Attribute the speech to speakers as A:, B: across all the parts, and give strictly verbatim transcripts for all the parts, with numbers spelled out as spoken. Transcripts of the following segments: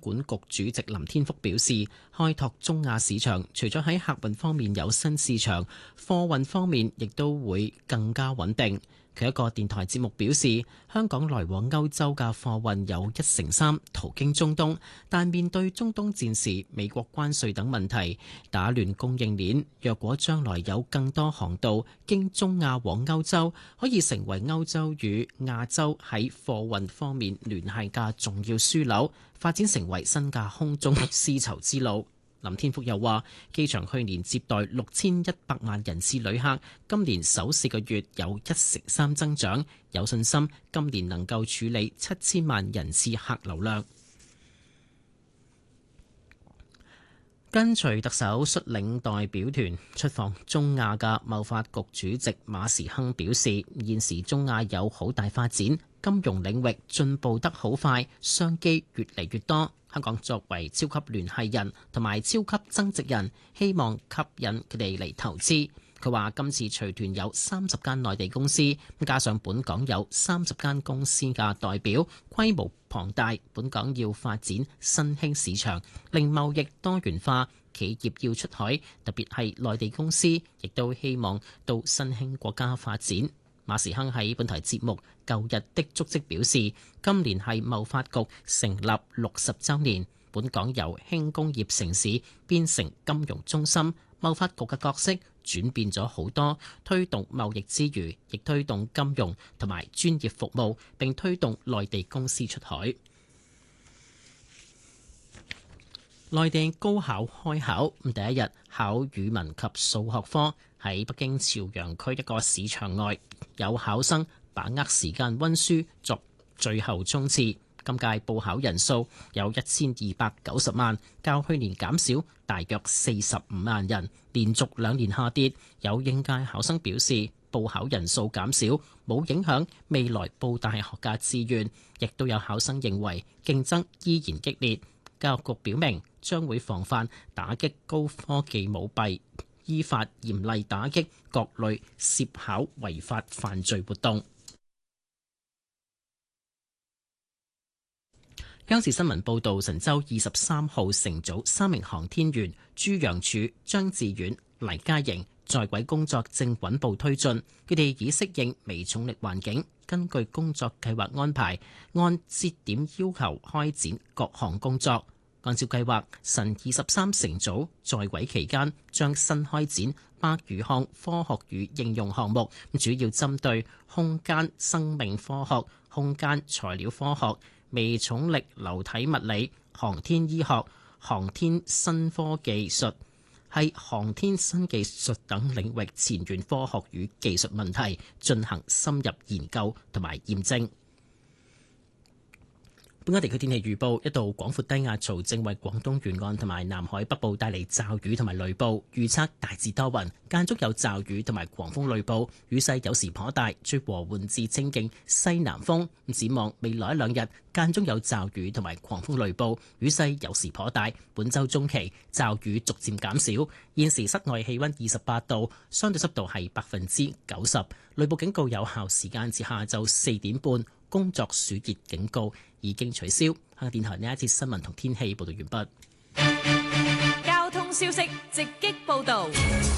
A: 管局主席林天福表示，開拓中亞市場，除咗喺客運方面有新市場，貨運方面亦都會更加穩定。佢一個電台節目表示，香港來往歐洲嘅貨運有一成三途經中東，但面對中東戰事、美國關稅等問題，打亂供應鏈。若果將來有更多航道經中亞往歐洲，可以成為歐洲與亞洲喺貨運方面聯繫嘅重要樞紐，發展成為新嘅空中絲綢之路。林天福又話，機場去年接待六千一百萬人次旅客，今年首四個月有一成三增長，有信心今年能夠處理七千萬人次客流量。跟隨特首率領代表團出訪中亞嘅貿發局主席馬時亨表示，現時中亞有好大發展，金融領域進步得好快，商機越嚟越多。香港作為超級聯繫人同埋超級增值人，希望吸引佢哋嚟投資。佢話今次隨團有三十間內地公司，加上本港有三十間公司嘅代表，規模龐大。本港要發展新興市場，令貿易多元化，企業要出海，特別係內地公司，亦都希望到新興國家發展。馬時亨喺本台節目《舊日的足跡》表示，今年係貿發局成立六十週年，本港由輕工業城市變成金融中心，貿發局嘅角色轉變咗好多，推動貿易之餘，亦推動金融同埋專業服務，並推動內地公司出海。內地高考開考，第一日考語文及數學科，喺北京朝陽區一個市場外，有考生把握時間溫書作最後衝刺。今屆報考人數有一千二百九十萬，較去年減少大約四十五萬人，連續兩年下跌。有應屆考生表示，報考人數減少冇影響未來報大學嘅志願，亦都有考生認為競爭依然激烈。教育局表明將會防範打擊高科技舞弊，依法嚴厲打擊各類涉考違法犯罪活動。央視新聞報導，神舟二十三號乘組三名航天員朱楊柱、張志遠、黎嘉瑩在軌工作正穩步推進，佢哋已適應微重力環境，根據工作計劃安排，按節點要求開展各項工作。按照計劃，神二十三乘組在軌期間將新開展百餘項科學與應用項目，主要針對空間生命科學、空間材料科學、微重力流體物理、航天醫學、航天新科技術、係航天新技術等領域前沿科學與技術問題進行深入研究同埋驗證。本港地區天氣預報，一道廣闊低壓槽正為廣東沿岸同埋南海北部帶嚟驟雨同埋雷暴，預測大致多雲，間中有驟雨同埋狂風雷暴，雨勢有時頗大，吹和緩至清勁西南風。展望未來一兩日，間中有驟雨同埋狂風雷暴，雨勢有時頗大。本週中期驟雨逐漸減少。現時室外氣溫二十八度，相對濕度係百分之九十，雷暴警告有效時間至下晝四點半。工作暑熱警告已經取消。香港電台呢一節新聞同天氣報道完
B: 畢。交通消息直擊報道，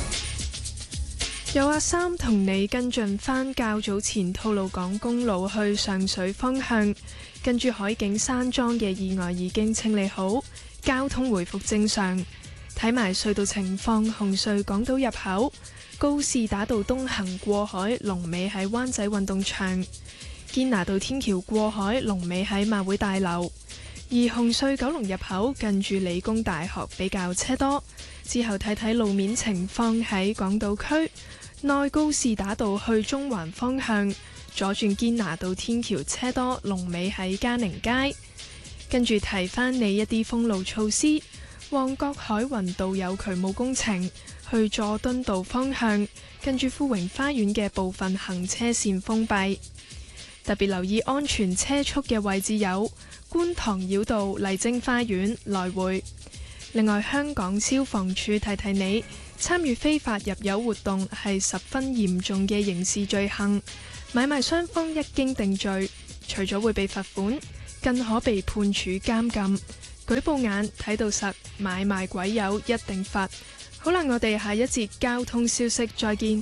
C: 有阿三同你跟進返較早前吐露港公路去上水方向，跟住海景山莊嘅意外已經清理好，交通回復正常。睇埋隧道情況，紅隧港島入口告士打道東行過海，龍尾喺灣仔運動場。堅拿道天橋過海，龍尾喺馬會大樓；而紅隧九龍入口近住理工大學比較車多。之後睇睇路面情況，喺港島區內告士打道去中環方向左轉堅拿道天橋車多，龍尾喺嘉寧街。跟住提翻你一啲封路措施，旺角海雲道有渠務工程，去佐敦道方向近住富榮花園嘅部分行車線封閉。特別留意安全車速嘅位置有觀塘繞道麗晶花園來回。另外，香港消防處提提你，參與非法入油活動係十分嚴重嘅刑事罪行，買賣雙方一經定罪，除咗會被罰款，更可被判處監禁。 舉報眼睇到實，買賣鬼友一定罰。好啦，我哋下一節交通消息再見。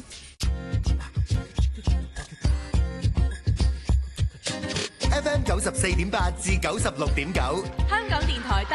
D: F M 九十四點八至九十六點九，
B: 香港電台